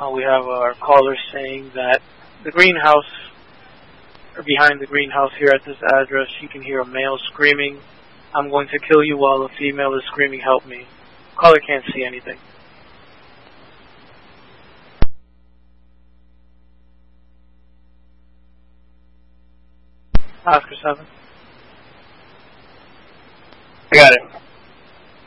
We have our caller saying that the greenhouse, or behind the greenhouse here at this address, you can hear a male screaming, "I'm going to kill you," while a female is screaming, "Help me." Caller can't see anything. Oscar 7. I got it.